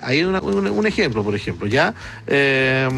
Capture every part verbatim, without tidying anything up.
Ahí una, un, un ejemplo, por ejemplo, ¿ya? Eh,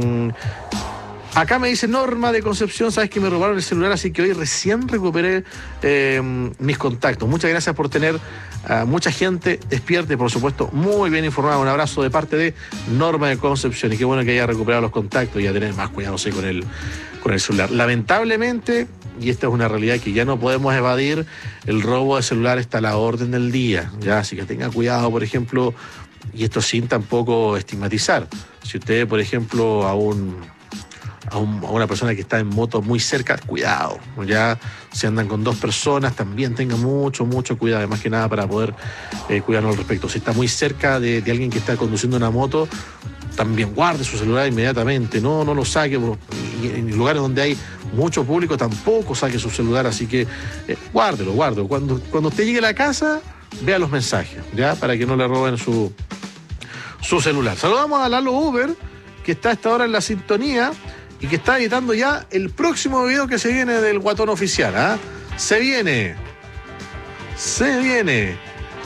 Acá me dice Norma de Concepción, sabes que me robaron el celular, así que hoy recién recuperé eh, mis contactos. Muchas gracias por tener a mucha gente despierta y, por supuesto, muy bien informada. Un abrazo de parte de Norma de Concepción, y qué bueno que haya recuperado los contactos y a tener más cuidado, sí, con el, con el celular. Lamentablemente, y esta es una realidad que ya no podemos evadir, el robo de celular está a la orden del día, ¿ya? Así que tenga cuidado, por ejemplo, y esto sin tampoco estigmatizar. Si usted, por ejemplo, a un... A, un, a una persona que está en moto muy cerca, cuidado, ya si andan con dos personas, también tenga mucho, mucho cuidado, más que nada para poder eh, cuidarnos al respecto. Si está muy cerca de, de alguien que está conduciendo una moto, también guarde su celular inmediatamente, no, no lo saque, y en lugares donde hay mucho público tampoco saque su celular, así que eh, guárdelo, guárdelo. Cuando, cuando usted llegue a la casa, vea los mensajes, ya, para que no le roben su, su celular. Saludamos a Lalo Uber, que está a esta hora en la sintonía, y que está editando ya el próximo video que se viene del Guatón Oficial, ¿ah? ¿eh? Se viene. Se viene.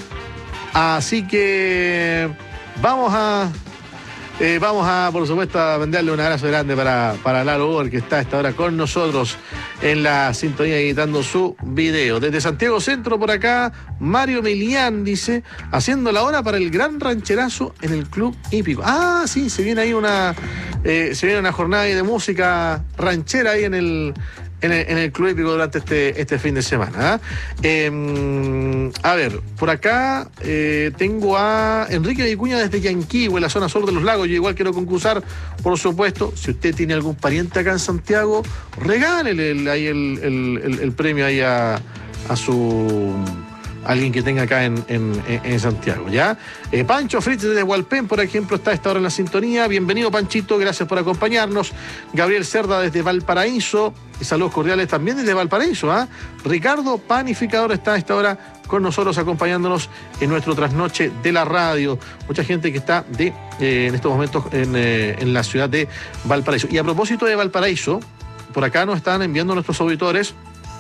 Así que vamos a... Eh, vamos a, por supuesto, a mandarle un abrazo grande para, para Lalo Uber, que está a esta hora con nosotros en la sintonía editando su video. Desde Santiago Centro, por acá, Mario Melián dice, haciendo la hora para el gran rancherazo en el Club Hípico. Ah, sí, se viene ahí una, eh, se viene una jornada de música ranchera ahí en el... En el, en el Club Hípico durante este, este fin de semana. ¿eh? Eh, a ver, por acá eh, tengo a Enrique Vicuña desde Yanquihue, en la zona sur de los lagos. Yo igual quiero concursar, por supuesto. Si usted tiene algún pariente acá en Santiago, regálele el, ahí el, el, el, el premio ahí a, a su... alguien que tenga acá en, en, en Santiago, ¿ya? Eh, Pancho Fritz desde Hualpén, por ejemplo, está a esta hora en la sintonía. Bienvenido, Panchito, gracias por acompañarnos. Gabriel Cerda desde Valparaíso, y saludos cordiales también desde Valparaíso, ¿ah? ¿eh? Ricardo Panificador está a esta hora con nosotros acompañándonos en nuestro trasnoche de la radio. Mucha gente que está de, eh, en estos momentos en, eh, en la ciudad de Valparaíso. Y a propósito de Valparaíso, por acá nos están enviando nuestros auditores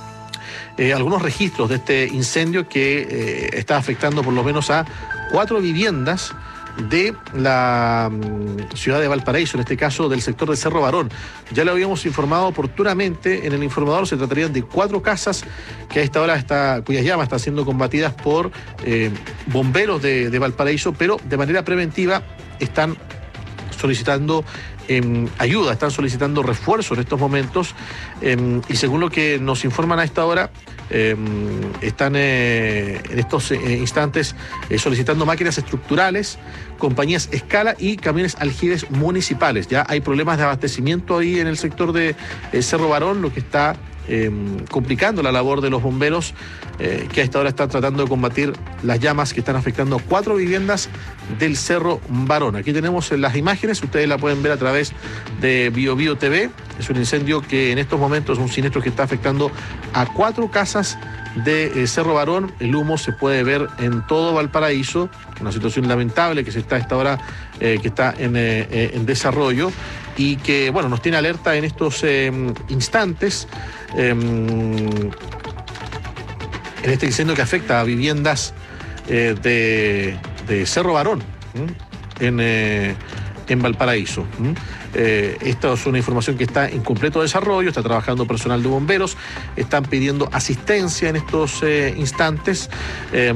Eh, algunos registros de este incendio que eh, está afectando por lo menos a cuatro viviendas de la um, ciudad de Valparaíso, en este caso del sector de Cerro Barón. Ya lo habíamos informado oportunamente en el informador, se trataría de cuatro casas que a esta hora está, cuyas llamas están siendo combatidas por eh, bomberos de, de Valparaíso, pero de manera preventiva están solicitando eh, ayuda, están solicitando refuerzo en estos momentos eh, y según lo que nos informan a esta hora, eh, están eh, en estos eh, instantes eh, solicitando máquinas estructurales, compañías escala y camiones aljibes municipales. Ya hay problemas de abastecimiento ahí en el sector de eh, Cerro Barón, lo que está Eh, complicando la labor de los bomberos eh, que a esta hora están tratando de combatir las llamas que están afectando a cuatro viviendas del Cerro Barón. Aquí tenemos las imágenes, ustedes la pueden ver a través de Bio Bio T V. Es un incendio que en estos momentos es un siniestro que está afectando a cuatro casas de eh, Cerro Barón. El humo se puede ver en todo Valparaíso, una situación lamentable que se está a esta hora, eh, que está en, eh, en desarrollo y que, bueno, nos tiene alerta en estos eh, instantes. Eh, en este incendio que afecta a viviendas eh, de, de Cerro Barón, ¿eh? en, eh, en Valparaíso. ¿eh? Eh, esta es una información que está en completo desarrollo, está trabajando personal de bomberos, están pidiendo asistencia en estos eh, instantes eh,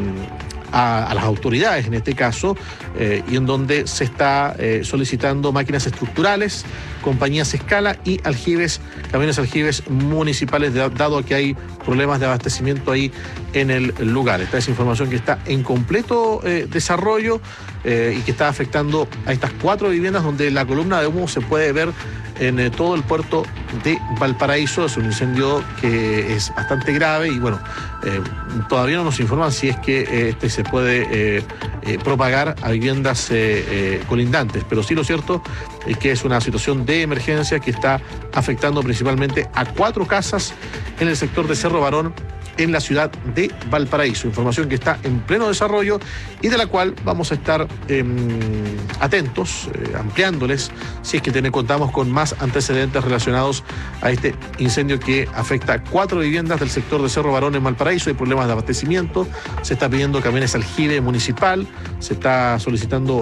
a, a las autoridades en este caso, eh, y en donde se está eh, solicitando máquinas estructurales, compañías escala y aljibes, camiones aljibes municipales, de, dado que hay problemas de abastecimiento ahí en el lugar. Esta es información que está en completo eh, desarrollo eh, y que está afectando a estas cuatro viviendas donde la columna de humo se puede ver en eh, todo el puerto de Valparaíso. Es un incendio que es bastante grave y bueno, eh, todavía no nos informan si es que eh, este se puede eh, eh, propagar a viviendas eh, eh, colindantes, pero sí lo cierto es que es una situación de emergencia que está afectando principalmente a cuatro casas en el sector de Cerro Barón, en la ciudad de Valparaíso. Información que está en pleno desarrollo y de la cual vamos a estar eh, atentos, eh, ampliándoles, si es que ten, contamos con más antecedentes relacionados a este incendio que afecta a cuatro viviendas del sector de Cerro Barón en Valparaíso. Hay problemas de abastecimiento, se está pidiendo camiones aljibe municipal, se está solicitando